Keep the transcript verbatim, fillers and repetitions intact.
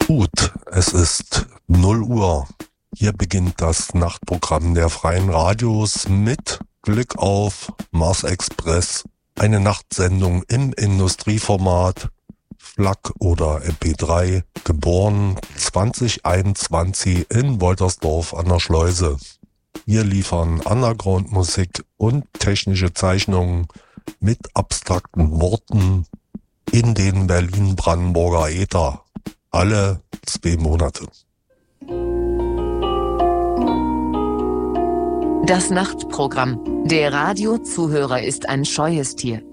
Gut, es ist null Uhr. Hier beginnt das Nachtprogramm der Freien Radios mit Glück auf Mars Express. Eine Nachtsendung im Industrieformat, F L A C oder M P drei, geboren zwanzig einundzwanzig in Woltersdorf an der Schleuse. Wir liefern Underground-Musik und technische Zeichnungen mit abstrakten Worten in den Berlin-Brandenburger Äther. Alle zwei Monate. Das Nachtprogramm. Der Radiozuhörer ist ein scheues Tier.